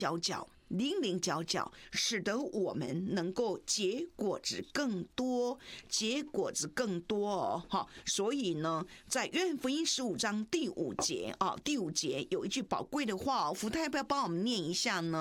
角角，零零角角，使得我们能够结果子更多，结果子更多哦。好，所以呢，在约翰福音15章第5节啊，第5节有一句宝贵的话哦，福太要不要帮我们念一下呢？